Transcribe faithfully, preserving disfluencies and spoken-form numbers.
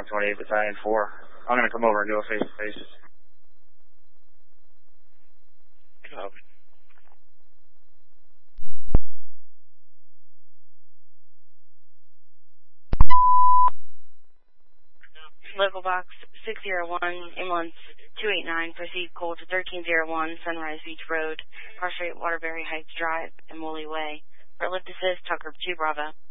twenty-eight Battalion four. I'm going to come over and do a face-to-face. Copy. Local box six zero one, ambulance two eight nine, proceed cold to thirteen oh one, Sunrise Beach Road, Park Street, Waterbury Heights Drive, and Woolley Way. For lift assist, Tucker two Bravo.